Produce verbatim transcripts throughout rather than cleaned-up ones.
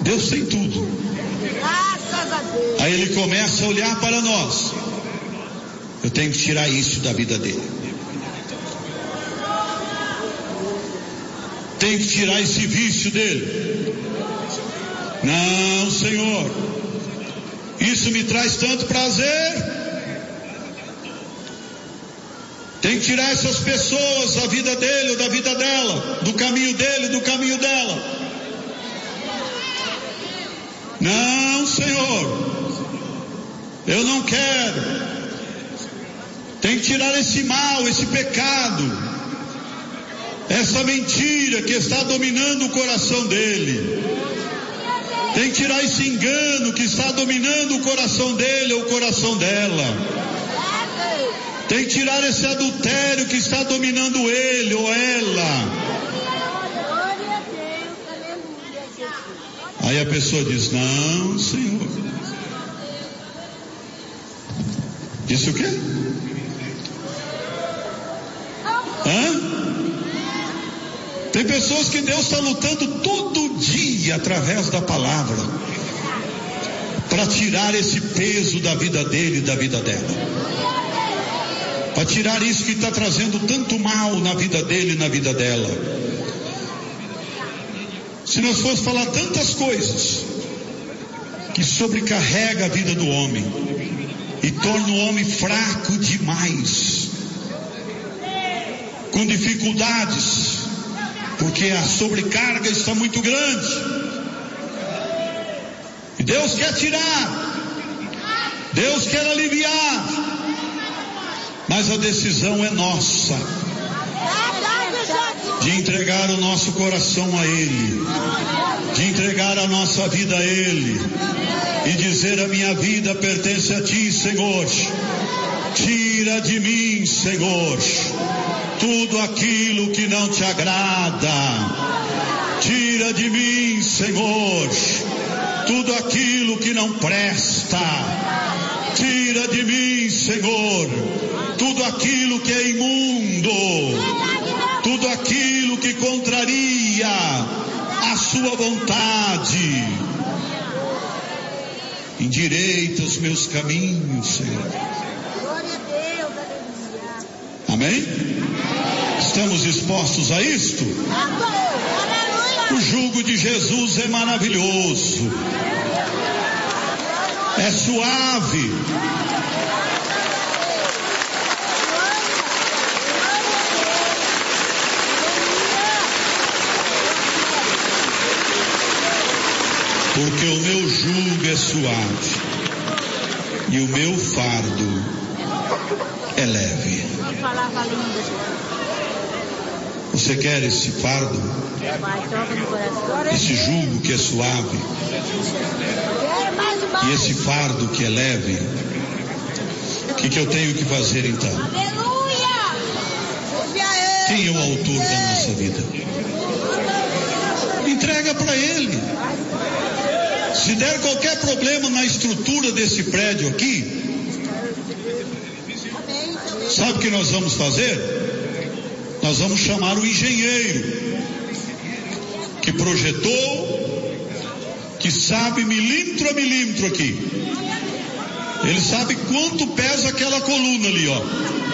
Deus tem tudo. Graças a Deus. Aí ele começa a olhar para nós. Eu tenho que tirar isso da vida dele. Tenho que tirar esse vício dele. Não, Senhor. Isso me traz tanto prazer. Tem que tirar essas pessoas da vida dele ou da vida dela, do caminho dele, do caminho dela. Não, Senhor, eu não quero. Tem que tirar esse mal, esse pecado, essa mentira que está dominando o coração dele. Tem que tirar esse engano que está dominando o coração dele ou o coração dela. Tem que tirar esse adultério que está dominando ele ou ela. Aí a pessoa diz, não, Senhor. Disse o quê? Hã? Tem pessoas que Deus está lutando todo dia através da palavra para tirar esse peso da vida dele e da vida dela. Para tirar isso que está trazendo tanto mal na vida dele e na vida dela. Se nós formos falar tantas coisas que sobrecarrega a vida do homem e torna o homem fraco demais, com dificuldades, porque a sobrecarga está muito grande. E Deus quer tirar, Deus quer aliviar. Mas a decisão é nossa, de entregar o nosso coração a Ele, de entregar a nossa vida a Ele, e dizer, a minha vida pertence a Ti, Senhor. Tira de mim, Senhor, tudo aquilo que não Te agrada. Tira de mim, Senhor, tudo aquilo que não presta. Tira de mim, Senhor, tudo aquilo que é imundo, tudo aquilo que contraria a sua vontade. Endireita os meus caminhos, Senhor. Amém? Estamos dispostos a isto? O jugo de Jesus é maravilhoso, é suave. Porque o meu jugo é suave e o meu fardo é leve. Você quer esse fardo? Esse jugo que é suave e esse fardo que é leve? O que, que eu tenho que fazer então? Quem é o autor da nossa vida? Entrega para Ele. Se der qualquer problema na estrutura desse prédio aqui, sabe o que nós vamos fazer? Nós vamos chamar o engenheiro que projetou, que sabe milímetro a milímetro aqui. Ele sabe quanto pesa aquela coluna ali, ó.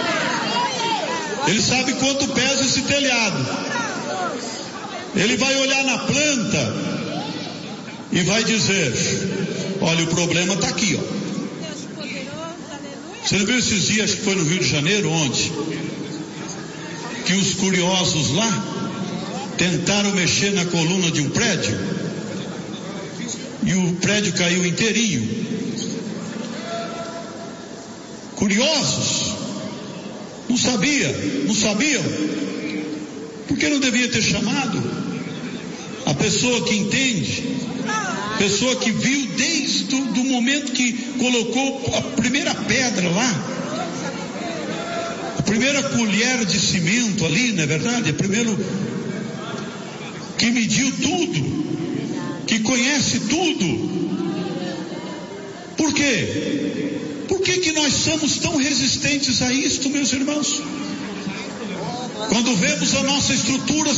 Ele sabe quanto pesa esse telhado. Ele vai olhar na planta e vai dizer, olha, o problema está aqui, ó. Você não viu esses dias que foi no Rio de Janeiro, onde? Que os curiosos lá tentaram mexer na coluna de um prédio e o prédio caiu inteirinho. Curiosos, não sabia, não sabiam, porque não devia ter chamado a pessoa que entende, pessoa que viu desde o do momento que colocou a primeira pedra lá, a primeira colher de cimento ali, não é verdade? É primeiro que mediu tudo, que conhece tudo. Por quê? Por que que nós somos tão resistentes a isto, meus irmãos? Quando vemos a nossa estrutura